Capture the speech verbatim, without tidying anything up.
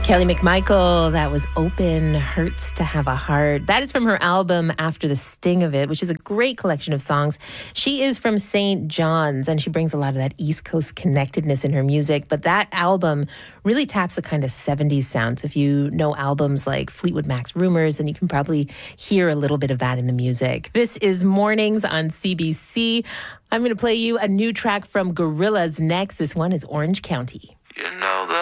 Kelly McMichael, that was Open Hurts to Have a Heart. That is from her album After the Sting of It, which is a great collection of songs. She is from Saint John's, and she brings a lot of that East Coast connectedness in her music. But that album really taps a kind of seventies sound. So if you know albums like Fleetwood Mac's Rumors, then you can probably hear a little bit of that in the music. This is Mornings on C B C. I'm going to play you a new track from Gorillaz next. This one is Orange County. You know that